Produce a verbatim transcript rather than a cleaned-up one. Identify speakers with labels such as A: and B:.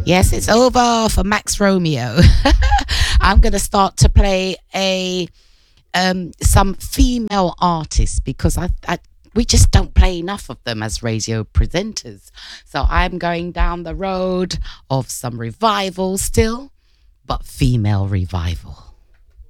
A: Yes, it's over for Max Romeo. I'm going to start to play a um, some female artists because I, I we just don't play enough of them as radio presenters. So I'm going down the road of some revival still, but female revival.